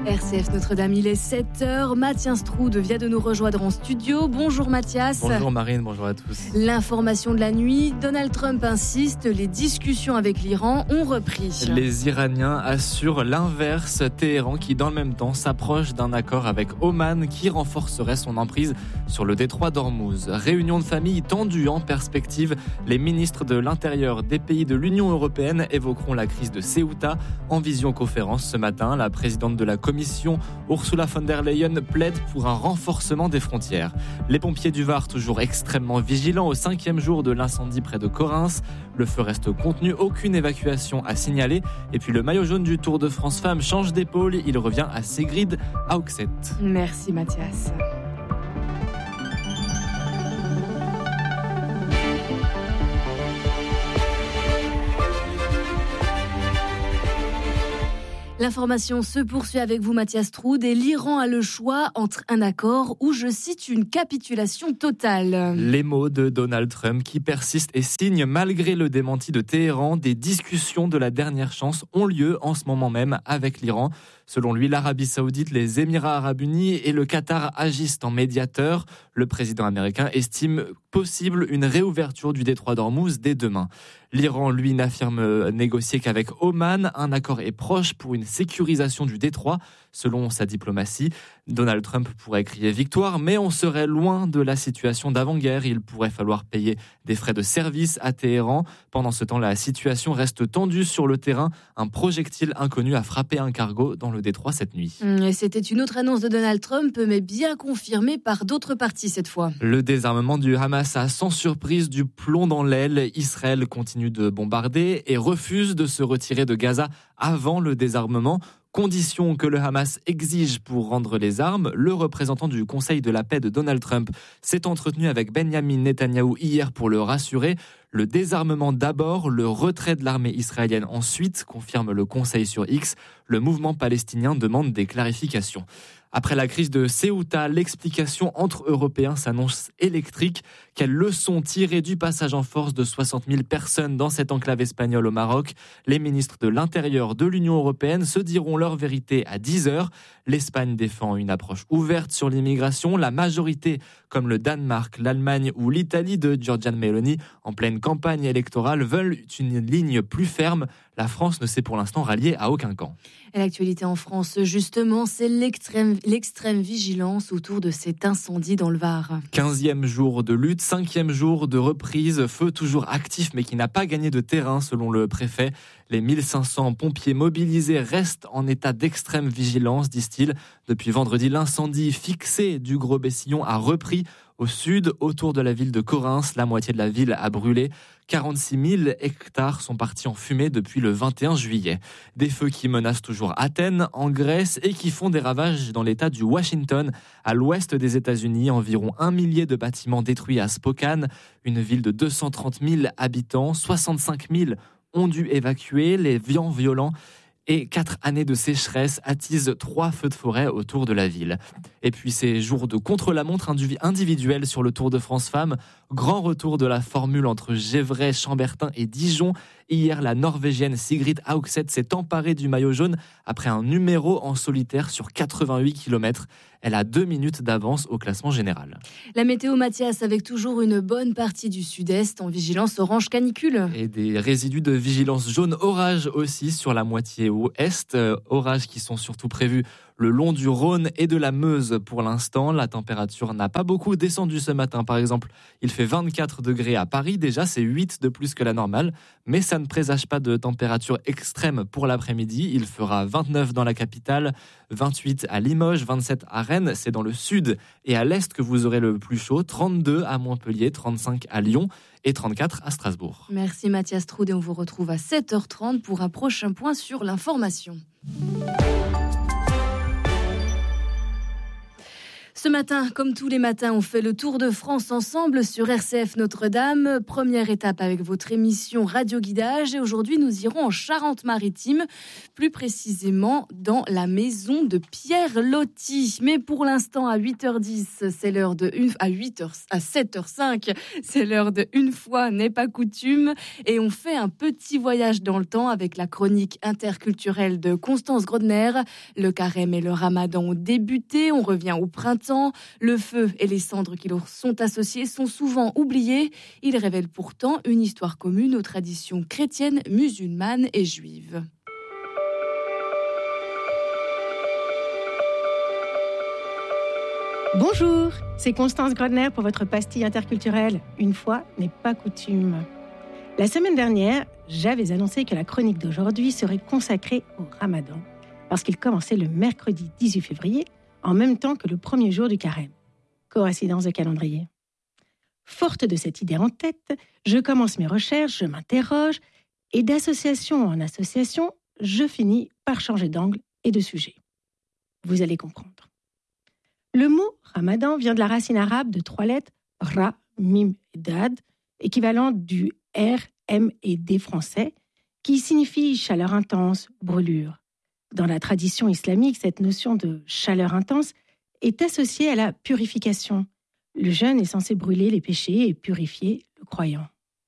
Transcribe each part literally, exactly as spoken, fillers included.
R C F Notre-Dame, il est sept heures. Mathias Strud vient de nous rejoindre en studio. Bonjour Mathias. Bonjour Marine, bonjour à tous. L'information de la nuit, Donald Trump insiste, les discussions avec l'Iran ont repris. Les Iraniens assurent l'inverse. Téhéran qui, dans le même temps, s'approche d'un accord avec Oman qui renforcerait son emprise sur le détroit d'Ormuz. Réunion de famille tendue en perspective. Les ministres de l'Intérieur des pays de l'Union européenne évoqueront la crise de Ceuta en visioconférence ce matin. La présidente de la Commission, Ursula von der Leyen, plaide pour un renforcement des frontières. Les pompiers du Var, toujours extrêmement vigilants au cinquième jour de l'incendie près de Correns. Le feu reste contenu, aucune évacuation à signaler. Et puis le maillot jaune du Tour de France Femmes change d'épaule. Il revient à Sigrid Haugset. Merci Mathias. L'information se poursuit avec vous, Mathias Strud, et l'Iran a le choix entre un accord ou, je cite, une capitulation totale. Les mots de Donald Trump qui persistent et signent malgré le démenti de Téhéran. Des discussions de la dernière chance ont lieu en ce moment même avec l'Iran. Selon lui, l'Arabie Saoudite, les Émirats Arabes Unis et le Qatar agissent en médiateurs. Le président américain estime possible une réouverture du détroit d'Ormuz dès demain. L'Iran, lui, n'affirme négocier qu'avec Oman. Un accord est proche pour une sécurisation du détroit. Selon sa diplomatie, Donald Trump pourrait crier victoire, mais on serait loin de la situation d'avant-guerre. Il pourrait falloir payer des frais de service à Téhéran. Pendant ce temps, la situation reste tendue sur le terrain. Un projectile inconnu a frappé un cargo dans le détroit cette nuit. Et c'était une autre annonce de Donald Trump, mais bien confirmée par d'autres parties cette fois. Le désarmement du Hamas a sans surprise du plomb dans l'aile. Israël continue de bombarder et refuse de se retirer de Gaza avant le désarmement. Condition que le Hamas exige pour rendre les armes. Le représentant du Conseil de la paix de Donald Trump s'est entretenu avec Benjamin Netanyahou hier pour le rassurer. Le désarmement d'abord, le retrait de l'armée israélienne ensuite, confirme le Conseil sur X. Le mouvement palestinien demande des clarifications. Après la crise de Ceuta, l'explication entre Européens s'annonce électrique. Quelle leçon tirer du passage en force de soixante mille personnes dans cette enclave espagnole au Maroc? Les ministres de l'Intérieur de l'Union européenne se diront leur vérité à dix heures. L'Espagne défend une approche ouverte sur l'immigration. La majorité, comme le Danemark, l'Allemagne ou l'Italie de Giorgia Meloni, en pleine campagne électorale, veulent une ligne plus ferme. La France ne s'est pour l'instant ralliée à aucun camp. Et l'actualité en France, justement, c'est l'extrême, l'extrême vigilance autour de cet incendie dans le Var. quinzième jour de lutte, cinquième jour de reprise, feu toujours actif mais qui n'a pas gagné de terrain selon le préfet. Les mille cinq cents pompiers mobilisés restent en état d'extrême vigilance, disent-ils. Depuis vendredi, l'incendie fixé du Gros Bessillon a repris au sud, autour de la ville de Correns. La moitié de la ville a brûlé. quarante-six mille hectares sont partis en fumée depuis le vingt et un juillet. Des feux qui menacent toujours Athènes, en Grèce, et qui font des ravages dans l'état du Washington, à l'ouest des États-Unis. Environ un millier de bâtiments détruits à Spokane, une ville de deux cent trente mille habitants. soixante-cinq mille ont dû évacuer. Les vents violents et quatre années de sécheresse attisent trois feux de forêt autour de la ville. Et puis ces jours de contre-la-montre individuels sur le Tour de France Femmes, grand retour de la formule entre Gévray, Chambertin et Dijon. Hier, la Norvégienne Sigrid Haugset s'est emparée du maillot jaune après un numéro en solitaire sur quatre-vingt-huit kilomètres. Elle a deux minutes d'avance au classement général. La météo, Mathias, avec toujours une bonne partie du sud-est en vigilance orange canicule. Et des résidus de vigilance jaune orage aussi sur la moitié ouest. Euh, orages qui sont surtout prévus le long du Rhône et de la Meuse pour l'instant. La température n'a pas beaucoup descendu ce matin. Par exemple, il fait vingt-quatre degrés à Paris. Déjà, c'est huit de plus que la normale. Mais ça ne présage pas de température extrême pour l'après-midi. Il fera vingt-neuf dans la capitale, vingt-huit à Limoges, vingt-sept à Rennes. C'est dans le sud et à l'est que vous aurez le plus chaud. trente-deux à Montpellier, trente-cinq à Lyon et trente-quatre à Strasbourg. Merci Mathias Strud et on vous retrouve à sept heures trente pour un prochain point sur l'information. Ce matin, comme tous les matins, on fait le tour de France ensemble sur R C F Notre-Dame. Première étape avec votre émission Radio Guidage. Et aujourd'hui, nous irons en Charente-Maritime, plus précisément dans la maison de Pierre Loti. Mais pour l'instant, à huit heures dix, c'est l'heure de une, à huit heures, à sept heures cinq, c'est l'heure de Une fois n'est pas coutume. Et on fait un petit voyage dans le temps avec la chronique interculturelle de Constance Grodner. Le carême et le ramadan ont débuté. On revient au printemps. Le feu et les cendres qui leur sont associées sont souvent oubliés. Ils révèlent pourtant une histoire commune aux traditions chrétiennes, musulmanes et juives. Bonjour, c'est Constance Grodner pour votre pastille interculturelle. Une fois n'est pas coutume. La semaine dernière, j'avais annoncé que la chronique d'aujourd'hui serait consacrée au Ramadan, parce qu'il commençait le mercredi dix-huit février, en même temps que le premier jour du carême. Coïncidence de calendrier. Forte de cette idée en tête, je commence mes recherches, je m'interroge, et d'association en association, je finis par changer d'angle et de sujet. Vous allez comprendre. Le mot Ramadan vient de la racine arabe de trois lettres Ra, Mim et Dad, équivalent du R, M et D français, qui signifie chaleur intense, brûlure. Dans la tradition islamique, cette notion de chaleur intense est associée à la purification. Le jeûne est censé brûler les péchés et purifier le croyant.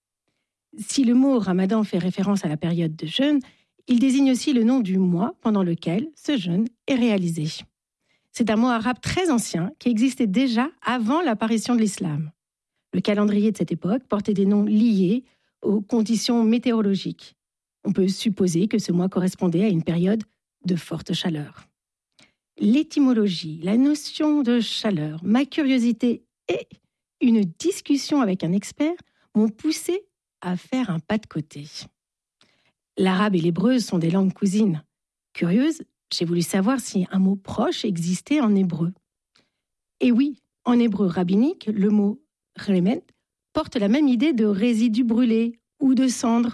Si le mot Ramadan fait référence à la période de jeûne, il désigne aussi le nom du mois pendant lequel ce jeûne est réalisé. C'est un mot arabe très ancien qui existait déjà avant l'apparition de l'islam. Le calendrier de cette époque portait des noms liés aux conditions météorologiques. On peut supposer que ce mois correspondait à une période de forte chaleur. L'étymologie, la notion de chaleur, ma curiosité et une discussion avec un expert m'ont poussé à faire un pas de côté. L'arabe et l'hébreu sont des langues cousines. Curieuse, j'ai voulu savoir si un mot proche existait en hébreu. Et oui, en hébreu rabbinique, le mot « remet » porte la même idée de résidu brûlé ou de cendre.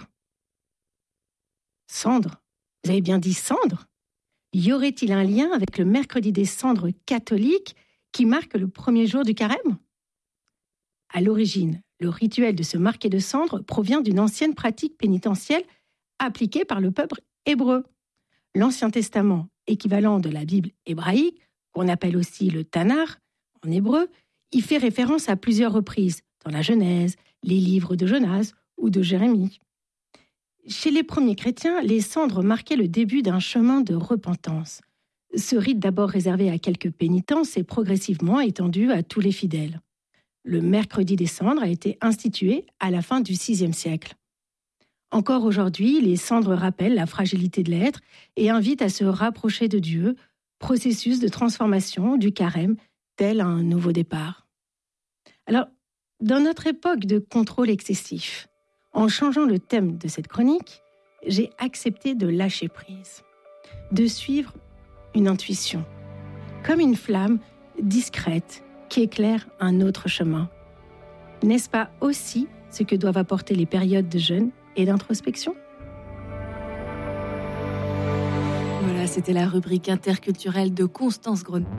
Cendre ? Vous avez bien dit cendre ? Y aurait-il un lien avec le mercredi des cendres catholique qui marque le premier jour du carême ? À l'origine, le rituel de se marquer de cendres provient d'une ancienne pratique pénitentielle appliquée par le peuple hébreu. L'Ancien Testament, équivalent de la Bible hébraïque, qu'on appelle aussi le Tanakh en hébreu, y fait référence à plusieurs reprises dans la Genèse, les livres de Jonas ou de Jérémie. Chez les premiers chrétiens, les cendres marquaient le début d'un chemin de repentance. Ce rite, d'abord réservé à quelques pénitents, s'est progressivement étendu à tous les fidèles. Le mercredi des cendres a été institué à la fin du sixième siècle. Encore aujourd'hui, les cendres rappellent la fragilité de l'être et invitent à se rapprocher de Dieu, processus de transformation du carême tel un nouveau départ. Alors, dans notre époque de contrôle excessif, en changeant le thème de cette chronique, j'ai accepté de lâcher prise, de suivre une intuition, comme une flamme discrète qui éclaire un autre chemin. N'est-ce pas aussi ce que doivent apporter les périodes de jeûne et d'introspection ? Voilà, c'était la rubrique interculturelle de Constance Grodner.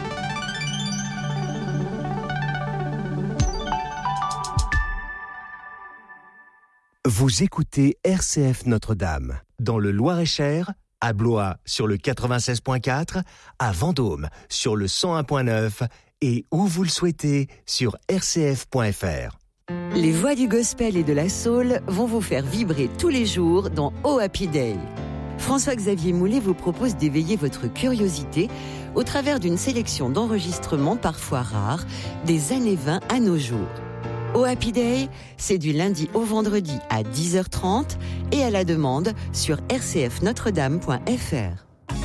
Vous écoutez R C F Notre-Dame, dans le Loir-et-Cher, à Blois sur le quatre-vingt-seize point quatre, à Vendôme sur le cent un point neuf et où vous le souhaitez sur r c f point f r. Les voix du gospel et de la soul vont vous faire vibrer tous les jours dans Oh Happy Day. François-Xavier Moulet vous propose d'éveiller votre curiosité au travers d'une sélection d'enregistrements parfois rares des années vingt à nos jours. Oh Happy Day, c'est du lundi au vendredi à dix heures trente et à la demande sur r c f notre dame point f r.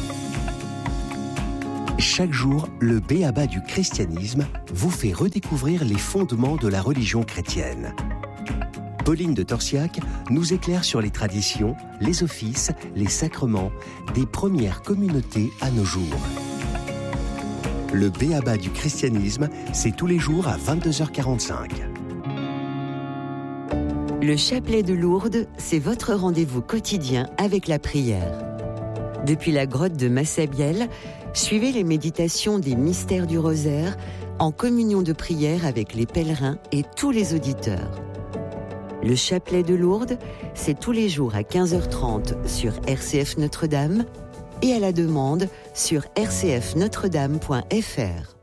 Chaque jour, le B.A.B.A. du christianisme vous fait redécouvrir les fondements de la religion chrétienne. Pauline de Torsiac nous éclaire sur les traditions, les offices, les sacrements des premières communautés à nos jours. Le B.A.B.A. du christianisme, c'est tous les jours à vingt-deux heures quarante-cinq. Le chapelet de Lourdes, c'est votre rendez-vous quotidien avec la prière. Depuis la grotte de Massabielle, suivez les méditations des mystères du rosaire en communion de prière avec les pèlerins et tous les auditeurs. Le chapelet de Lourdes, c'est tous les jours à quinze heures trente sur R C F Notre-Dame et à la demande sur r c f notre dame point f r.